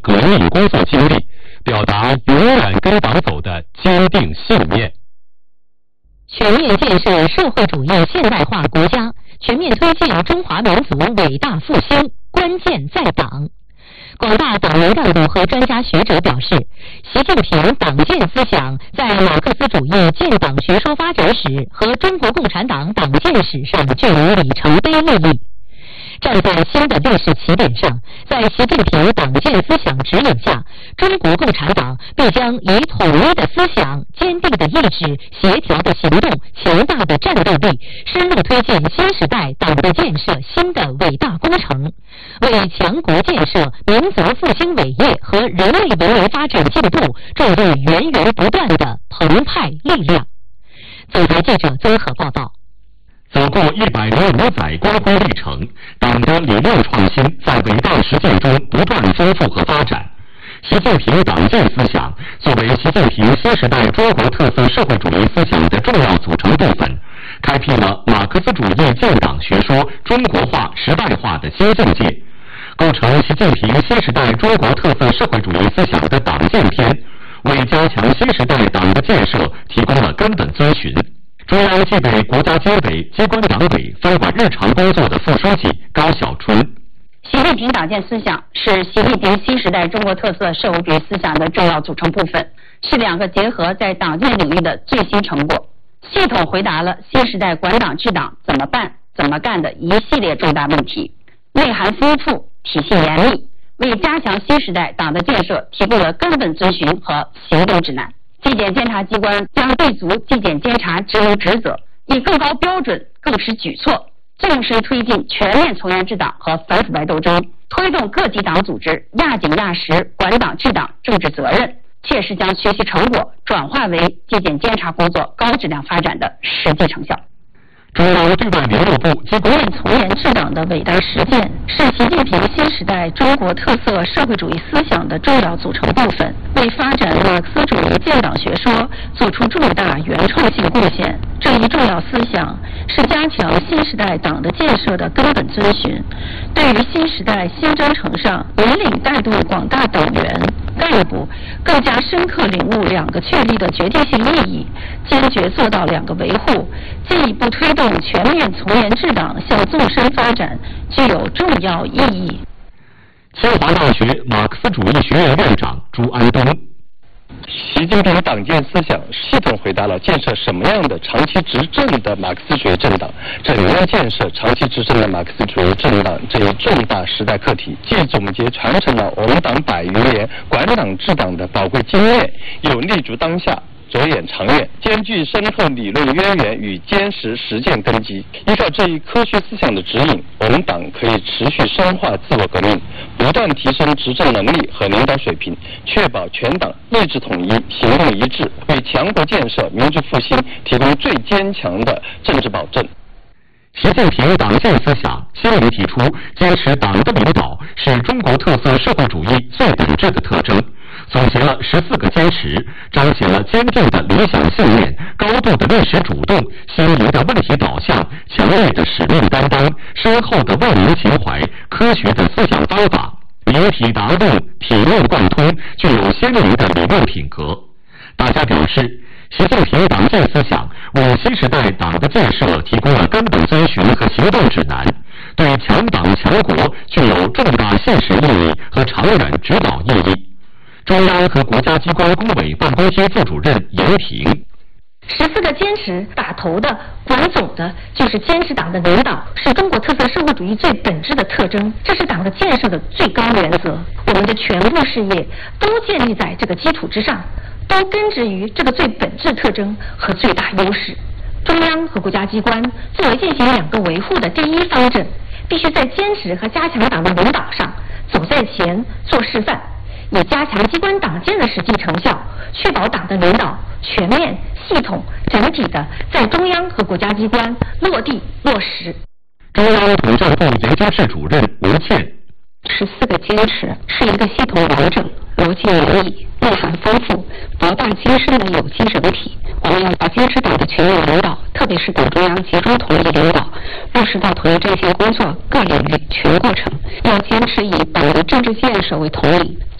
革命工作经历，表达永远跟党走的坚定信念。 全面建设社会主义现代化国家，全面推进中华民族伟大复兴，关键在党。广大党员干部和专家学者表示，习近平党建思想在马克思主义建党学说发展史和中国共产党党建史上具有里程碑意义。站在新的历史起点上，在习近平党建思想指引下，中国共产党必将以统一的思想、坚定的意志、协调的行动、强大的战斗力，深入推进新时代党的建设新的伟大工程，为强国建设、民族复兴伟业和人类文明发展进步注入源源不断的澎湃力量。总台记者综合报道。 走过105载光辉历程，党的理念创新在伟大实践中不断丰富和发展。习近平党建思想作为习近平新时代中国特色社会主义思想的重要组成部分，开辟了马克思主义建党学说中国化、时代化的新境界，构成习近平新时代中国特色社会主义思想的党建篇，为加强新时代党的建设提供了根本遵循。中央纪委国家监委机关党委分管日常工作的副书记高晓春。 习近平党建思想是习近平新时代中国特色社会主义思想的重要组成部分，是两个结合在党建领域的最新成果，系统回答了新时代管党治党怎么办、怎么干的一系列重大问题，内涵丰富，体系严密，为加强新时代党的建设提供了根本遵循和行动指南。纪检监察机关将立足纪检监察职能职责，以更高标准、更实举措，纵深推进全面从严治党和反腐败斗争，推动各级党组织压紧压实管党治党政治责任，切实将学习成果转化为纪检监察工作高质量发展的实际成效。 中央对外联络部全面从严治党的伟大实践，是习近平新时代中国特色社会主义思想的重要组成部分，为发展马克思主义建党学说做出重大原创性贡献。这一重要思想是加强新时代党的建设的根本遵循，对于新时代新征程上引领带动广大党员干部更加深刻领悟两个确立的决定性意义，坚决做到两个维护，进一步推动全面从严治党向纵深发展，具有重要意义。 清华大学马克思主义学院院长朱安东。 习近平党建思想系统回答了建设什么样的长期执政的马克思主义政党，怎样建设长期执政的马克思主义政党这一重大时代课题，既总结传承了我们党100余年管党治党的宝贵经验，又立足当下，着眼长远，兼具深厚理论渊源与坚实实践根基。依靠这一科学思想的指引，我们党可以持续深化自我革命，不断提升执政能力和领导水平，确保全党意志统一、行动一致，为强国建设、民族复兴提供最坚强的政治保证。 习近平党建思想新里提出，坚持党的领导是中国特色社会主义最本质的特征，总结了14个坚持，彰显了坚定的理想信念、高度的历史主动、鲜明的问题导向、强烈的使命担当、深厚的为民情怀、科学的思想方法，明体达论、体论贯通，具有鲜明的理论品格。大家表示，习近平党建思想为新时代党的建设提供了根本遵循和行动指南，对强党强国具有重大现实意义和长远指导意义。中央和国家机关工委办公厅副主任严平 ：14个坚持打头的、管总的，就是坚持党的领导是中国特色社会主义最本质的特征，这是党的建设的最高原则。我们的全部事业都建立在这个基础之上，都根植于这个最本质特征和最大优势。中央和国家机关作为进行两个维护的第一方阵，必须在坚持和加强党的领导上走在前做示范，以加强机关党建的实际成效，确保党的领导全面、系统、整体的在中央和国家机关落地落实。 中央统战部研究室主任吴倩 ：14个坚持是一个系统完整、逻辑严密、内涵丰富、博大精深的有机整体。我们要把坚持党的全面领导，特别是党中央集中统一领导，落实到统一战线工作各领域全过程。要坚持以党的政治建设为统领，